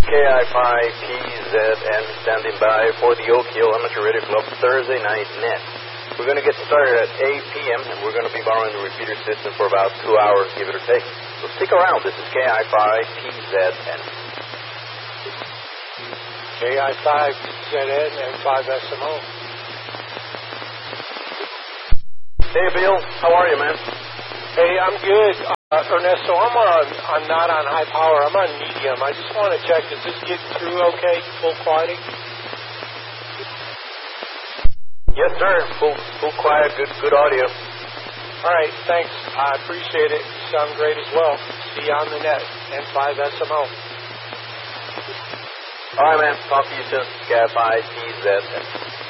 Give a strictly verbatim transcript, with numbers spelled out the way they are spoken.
K I five P Z N standing by for the Oak Hill Amateur Radio Club Thursday night net. We're going to get started at eight p.m. and we're going to be borrowing the repeater system for about two hours, give it or take. So stick around. This is K I five P Z N. K I five P Z N and five S M O. Hey, Bill. How are you, man? Hey, I'm good. Uh, Ernesto, I'm on. I'm not on high power. I'm on medium. I just want to check. Is this getting through okay? Full quality? Yes, sir. Full, full quiet. Good, good audio. All right. Thanks. I appreciate it. You sound great as well. See you on the net. N five S M O. All right, man. Talk to you soon. K I five P Z N.